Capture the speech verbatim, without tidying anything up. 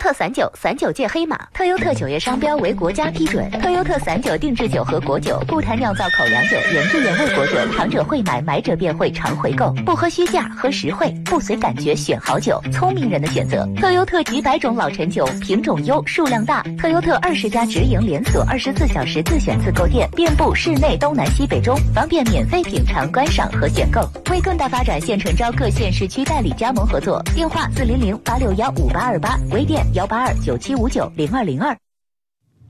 特散酒，散酒界黑马。特优特酒业商标为国家批准。特优特散酒定制酒和果酒，不谈酿造口粮酒，原汁原味果酒，尝者会买，买者便会常回购。不喝虚价，喝实惠，不随感觉选好酒，聪明人的选择。特优特几百种老陈酒，品种优，数量大。特优特二十家直营连锁，二十四小时自选自购店，遍布市内东南西北中，方便免费品尝、观赏和选购。为更大发展，现诚招各县市区代理加盟合作，电话四零零八六幺五八二八，微店幺八二九七五九零二零二。